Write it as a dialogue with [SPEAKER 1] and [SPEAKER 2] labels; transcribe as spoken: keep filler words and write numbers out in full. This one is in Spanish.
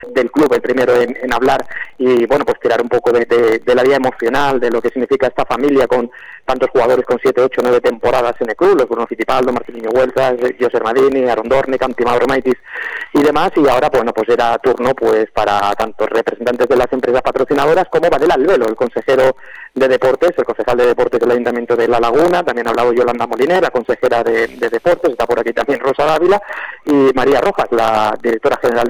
[SPEAKER 1] del club, el primero en, en hablar y bueno, pues tirar un poco de, de, de la vida emocional, de lo que significa esta familia con tantos jugadores con siete, ocho, nueve temporadas en el club, los Bruno Fittipaldo, Marcelinho Huertas, José Madini, Aaron Dornican, Mauro Maitis y demás, y ahora bueno, pues era turno pues para tantos representantes de las empresas patrocinadoras como Varela Albelo, el consejero de Deportes, el concejal de Deportes del Ayuntamiento de La Laguna, también ha hablado Yolanda Moliner, la consejera de, de Deportes, está por aquí también Rosa Dávila, y María Rojas, la directora general